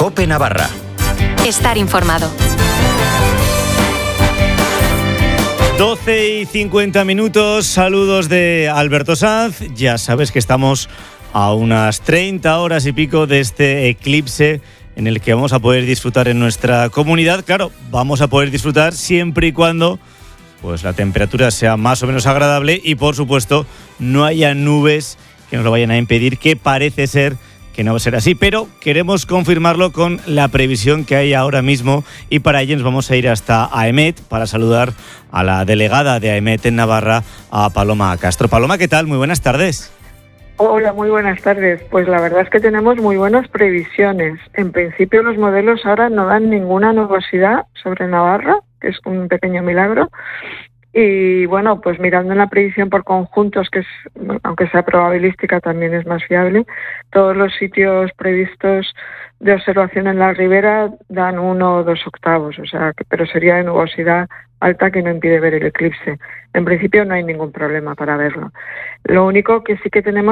COPE Navarra. Estar informado. 12:50, saludos de Alberto Sanz. Ya sabes que estamos a unas 30 horas y pico de este eclipse en el que vamos a poder disfrutar en nuestra comunidad. Claro, vamos a poder disfrutar siempre y cuando pues la temperatura sea más o menos agradable y, por supuesto, no haya nubes que nos lo vayan a impedir, que parece ser que no va a ser así, pero queremos confirmarlo con la previsión que hay ahora mismo, y para ello nos vamos a ir hasta AEMET para saludar a la delegada de AEMET en Navarra, a Paloma Castro. Paloma, ¿qué tal? Muy buenas tardes. Hola, muy buenas tardes. Pues la verdad es que tenemos muy buenas previsiones. En principio los modelos ahora no dan ninguna nubosidad sobre Navarra, que es un pequeño milagro. Y bueno, pues mirando en la predicción por conjuntos, que es, aunque sea probabilística, también es más fiable, todos los sitios previstos de observación en la ribera dan 1 o 2 octavos, o sea, pero sería de nubosidad alta que no impide ver el eclipse. En principio no hay ningún problema para verlo. Lo único que sí que tenemos